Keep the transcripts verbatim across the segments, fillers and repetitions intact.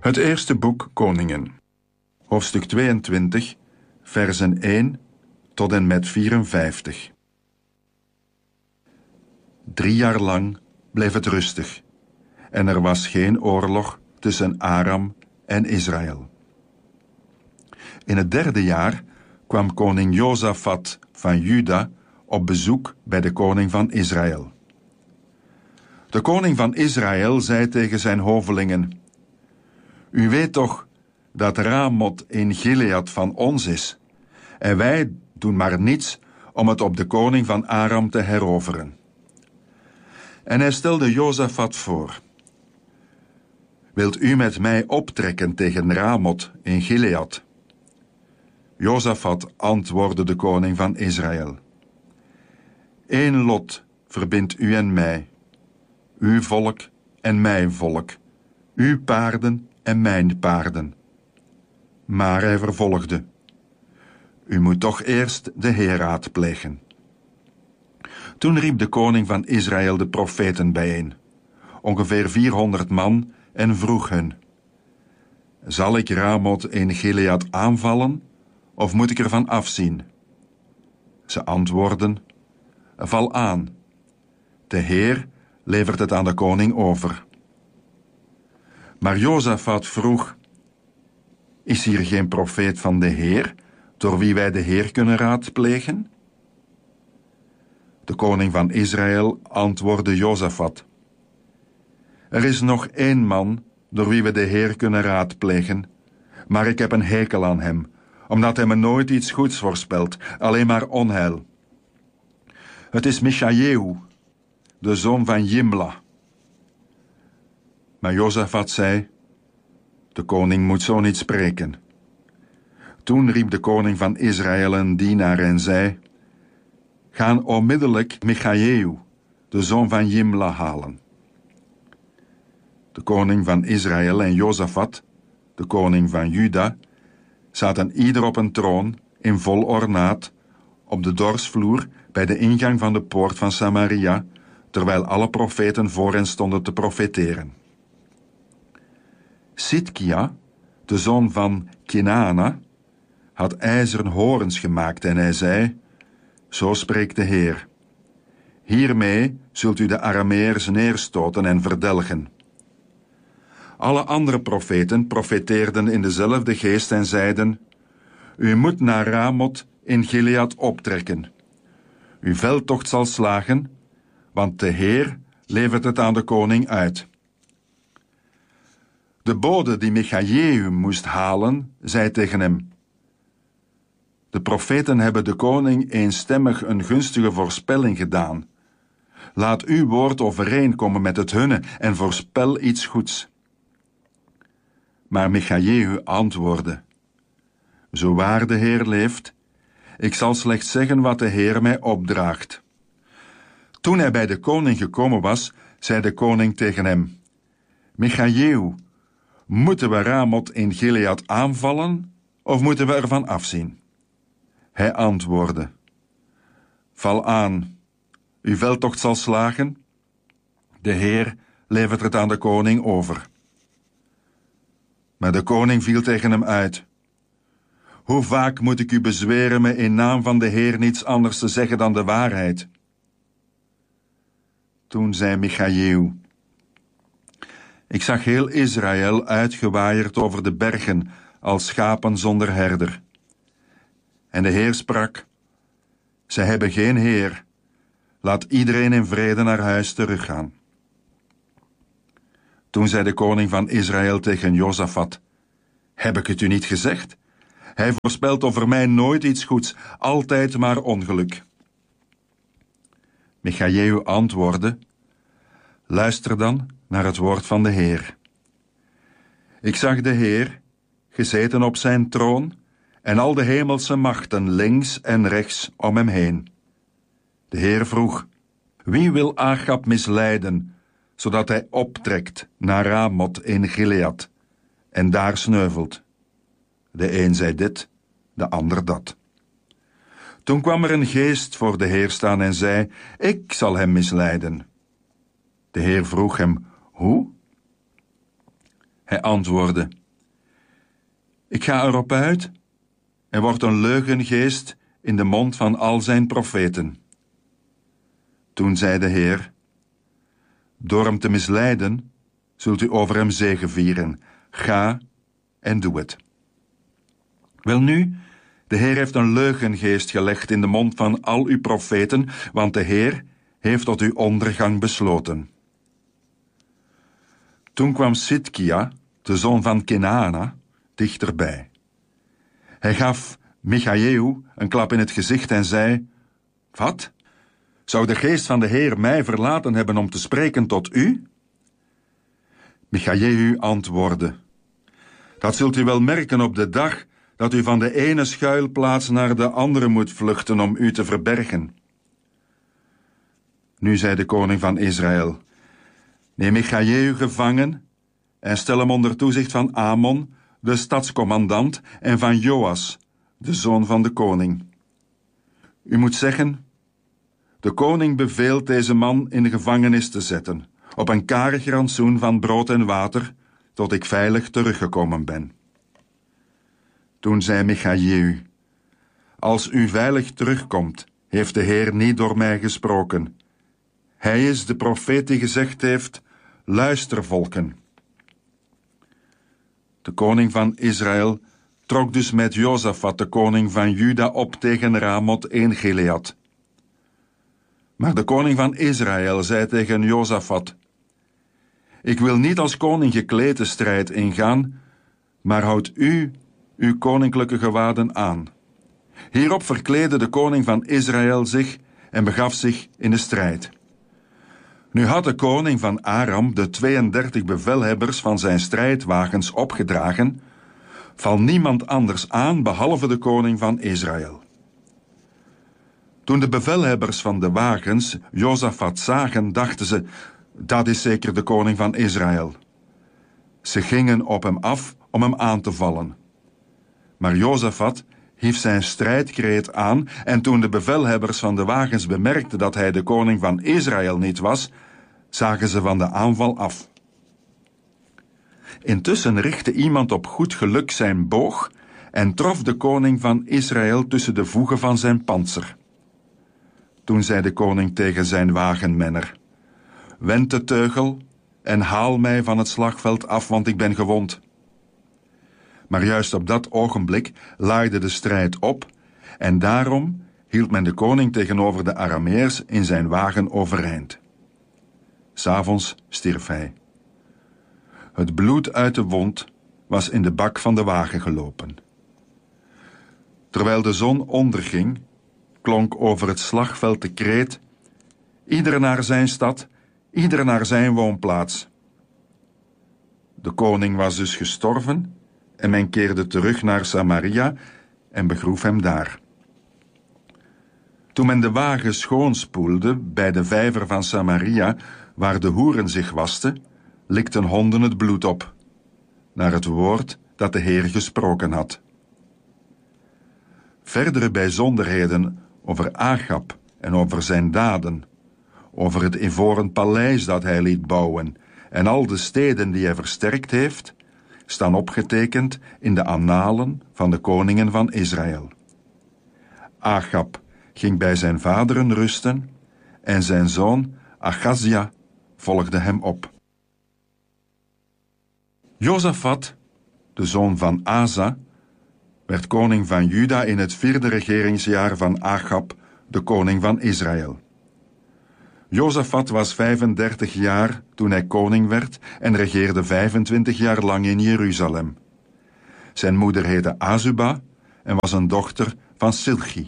Het eerste boek Koningen, hoofdstuk tweeëntwintig, versen één tot en met vierenvijftig. Drie jaar lang bleef het rustig en er was geen oorlog tussen Aram en Israël. In het derde jaar kwam koning Jozafat van Juda op bezoek bij de koning van Israël. De koning van Israël zei tegen zijn hovelingen: U weet toch dat Ramot in Gilead van ons is, en wij doen maar niets om het op de koning van Aram te heroveren. En hij stelde Jozafat voor: Wilt u met mij optrekken tegen Ramot in Gilead? Jozafat antwoordde de koning van Israël: Eén lot verbindt u en mij, uw volk en mijn volk, uw paarden en mijn paarden. Maar hij vervolgde: U moet toch eerst de Heer raadplegen. Toen riep de koning van Israël de profeten bijeen, ongeveer vierhonderd man, en vroeg hun: Zal ik Ramot in Gilead aanvallen, of moet ik ervan afzien? Ze antwoordden: Val aan. De Heer levert het aan de koning over. Maar Jozafat vroeg: Is hier geen profeet van de Heer, door wie wij de Heer kunnen raadplegen? De koning van Israël antwoordde Jozafat: Er is nog één man door wie we de Heer kunnen raadplegen, maar ik heb een hekel aan hem, omdat hij me nooit iets goeds voorspelt, alleen maar onheil. Het is Michajehu, de zoon van Jimla. Maar Jozafat zei: De koning moet zo niet spreken. Toen riep de koning van Israël een dienaar en zei: Ga onmiddellijk Michajehu, de zoon van Jimla, halen. De koning van Israël en Jozafat, de koning van Juda, zaten ieder op een troon in vol ornaat op de dorsvloer bij de ingang van de poort van Samaria, terwijl alle profeten voor hen stonden te profeteren. Sidkia, de zoon van Kenaana, had ijzeren horens gemaakt en hij zei: Zo spreekt de Heer: Hiermee zult u de Arameërs neerstoten en verdelgen. Alle andere profeten profeteerden in dezelfde geest en zeiden: U moet naar Ramot in Gilead optrekken. Uw veldtocht zal slagen, want de Heer levert het aan de koning uit. De bode die Michajehu moest halen, zei tegen hem: De profeten hebben de koning eenstemmig een gunstige voorspelling gedaan. Laat uw woord overeenkomen met het hunne en voorspel iets goeds. Maar Michajehu antwoordde: Zo waar de Heer leeft, ik zal slechts zeggen wat de Heer mij opdraagt. Toen hij bij de koning gekomen was, zei de koning tegen hem: Michajehu, moeten we Ramot in Gilead aanvallen, of moeten we ervan afzien? Hij antwoordde: Val aan, uw veldtocht zal slagen. De Heer levert het aan de koning over. Maar de koning viel tegen hem uit: Hoe vaak moet ik u bezweren me in naam van de Heer niets anders te zeggen dan de waarheid? Toen zei Michajehu: Ik zag heel Israël uitgewaaierd over de bergen als schapen zonder herder. En de Heer sprak: Zij hebben geen Heer. Laat iedereen in vrede naar huis teruggaan. Toen zei de koning van Israël tegen Jozafat: Heb ik het u niet gezegd? Hij voorspelt over mij nooit iets goeds, altijd maar ongeluk. Michajehu antwoordde: Luister dan naar het woord van de Heer. Ik zag de Heer, gezeten op zijn troon, en al de hemelse machten links en rechts om hem heen. De Heer vroeg: Wie wil Achab misleiden, zodat hij optrekt naar Ramot in Gilead en daar sneuvelt? De een zei dit, de ander dat. Toen kwam er een geest voor de Heer staan en zei: Ik zal hem misleiden. De Heer vroeg hem: Hoe? Hij antwoordde: Ik ga erop uit en word een leugengeest in de mond van al zijn profeten. Toen zei de Heer: Door hem te misleiden, zult u over hem zegevieren. Ga en doe het. Welnu, de Heer heeft een leugengeest gelegd in de mond van al uw profeten, want de Heer heeft tot uw ondergang besloten. Toen kwam Sidkia, de zoon van Kenaana, dichterbij. Hij gaf Michaëu een klap in het gezicht en zei: Wat? Zou de geest van de Heer mij verlaten hebben om te spreken tot u? Michaëu antwoordde: Dat zult u wel merken op de dag dat u van de ene schuilplaats naar de andere moet vluchten om u te verbergen. Nu zei de koning van Israël: Neem Michaëu gevangen en stel hem onder toezicht van Amon, de stadscommandant, en van Joas, de zoon van de koning. U moet zeggen: De koning beveelt deze man in de gevangenis te zetten, op een karig rantsoen van brood en water, tot ik veilig teruggekomen ben. Toen zei Michaëu: Als u veilig terugkomt, heeft de Heer niet door mij gesproken. Hij is de profeet die gezegd heeft: Luister, volken. De koning van Israël trok dus met Jozafat, de koning van Juda, op tegen Ramot in Gilead. Maar de koning van Israël zei tegen Jozafat: Ik wil niet als koning gekleed de strijd ingaan, maar houd u uw koninklijke gewaden aan. Hierop verkleedde de koning van Israël zich en begaf zich in de strijd. Nu had de koning van Aram de tweeëndertig bevelhebbers van zijn strijdwagens opgedragen: Val niemand anders aan behalve de koning van Israël. Toen de bevelhebbers van de wagens Jozafat zagen, dachten ze: Dat is zeker de koning van Israël. Ze gingen op hem af om hem aan te vallen. Maar Jozafat hief zijn strijdkreet aan, en toen de bevelhebbers van de wagens bemerkten dat hij de koning van Israël niet was, zagen ze van de aanval af. Intussen richtte iemand op goed geluk zijn boog en trof de koning van Israël tussen de voegen van zijn pantser. Toen zei de koning tegen zijn wagenmenner: Wend de teugel en haal mij van het slagveld af, want ik ben gewond. Maar juist op dat ogenblik laaide de strijd op, en daarom hield men de koning tegenover de Arameërs in zijn wagen overeind. 'S Avonds stierf hij. Het bloed uit de wond was in de bak van de wagen gelopen. Terwijl de zon onderging, klonk over het slagveld de kreet: Ieder naar zijn stad, ieder naar zijn woonplaats. De koning was dus gestorven, en men keerde terug naar Samaria en begroef hem daar. Toen men de wagen schoonspoelde bij de vijver van Samaria, waar de hoeren zich wasten, likten honden het bloed op, naar het woord dat de Heer gesproken had. Verdere bijzonderheden over Agab en over zijn daden, over het ivoren paleis dat hij liet bouwen en al de steden die hij versterkt heeft, staan opgetekend in de annalen van de koningen van Israël. Agab ging bij zijn vaderen rusten en zijn zoon Achazia volgde hem op. Jozafat, de zoon van Asa, werd koning van Juda in het vierde regeringsjaar van Agab, de koning van Israël. Jozafat was vijfendertig jaar toen hij koning werd en regeerde vijfentwintig jaar lang in Jeruzalem. Zijn moeder heette Azuba en was een dochter van Silchi.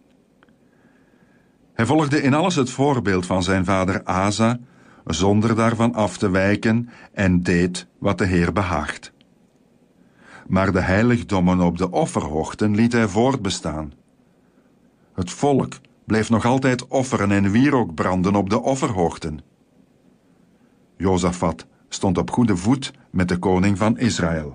Hij volgde in alles het voorbeeld van zijn vader Asa, zonder daarvan af te wijken, en deed wat de Heer behaagt. Maar de heiligdommen op de offerhoogten liet hij voortbestaan. Het volk bleef nog altijd offeren en wierook branden op de offerhoogten. Jozafat stond op goede voet met de koning van Israël.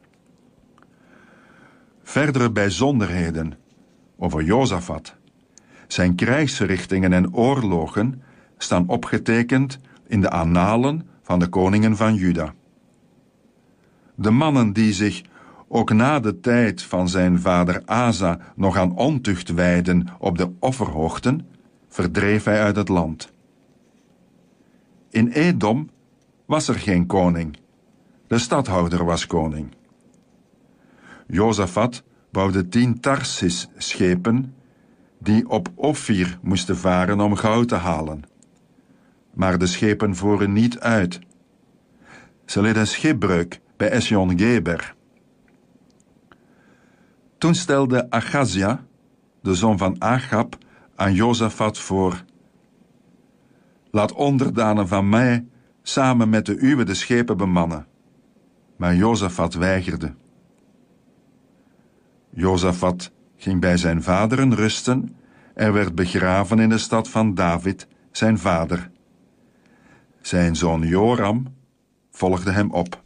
Verdere bijzonderheden over Jozafat, zijn krijgsverrichtingen en oorlogen staan opgetekend in de annalen van de koningen van Juda. De mannen die zich ook na de tijd van zijn vader Asa nog aan ontucht wijden op de offerhoogten, verdreef hij uit het land. In Edom was er geen koning. De stadhouder was koning. Jozafat bouwde tien Tarsis-schepen die op Ofir moesten varen om goud te halen. Maar de schepen voeren niet uit. Ze leden schipbreuk bij Esjon-Geber. Toen stelde Achazia, de zoon van Achab, aan Jozafat voor: laat onderdanen van mij samen met de uwe de schepen bemannen. Maar Jozafat weigerde. Jozafat ging bij zijn vaderen rusten en werd begraven in de stad van David, zijn vader. Zijn zoon Joram volgde hem op.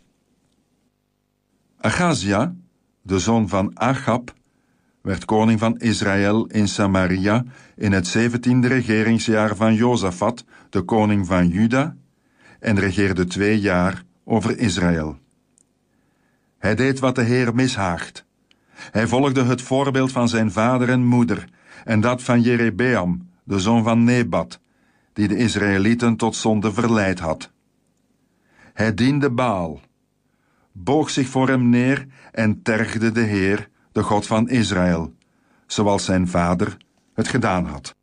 Achazia, de zoon van Achab, werd koning van Israël in Samaria in het zeventiende regeringsjaar van Jozafat, de koning van Juda, en regeerde twee jaar over Israël. Hij deed wat de Heer mishaagt. Hij volgde het voorbeeld van zijn vader en moeder en dat van Jerebeam, de zoon van Nebat, die de Israëlieten tot zonde verleid had. Hij diende Baal, boog zich voor hem neer en tergde de Heer, de God van Israël, zoals zijn vader het gedaan had.